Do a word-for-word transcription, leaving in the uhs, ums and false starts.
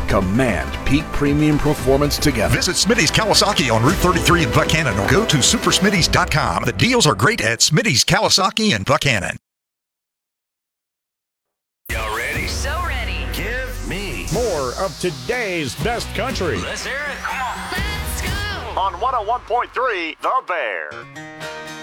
command peak premium performance together. Visit Smitty's Kawasaki on Route thirty-three in Buchanan or go to super smitty's dot com. The deals are great at Smitty's Kawasaki in Buchanan. Y'all ready? So ready. Give me more of today's best country. Let's hear it. Come on. Let's go. On one oh one point three, The Bear.